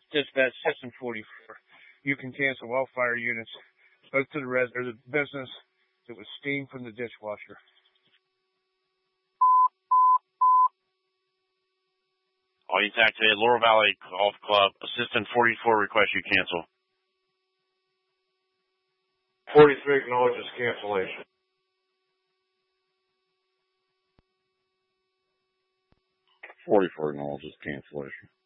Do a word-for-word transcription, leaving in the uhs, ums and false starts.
Dispatch System forty-four. You can cancel all fire units, both to the res or the business that was steam from the dishwasher. All you activated Laurel Valley Golf Club. Assistant forty-four requests you cancel. forty-three acknowledges cancellation. forty-four acknowledges cancellation.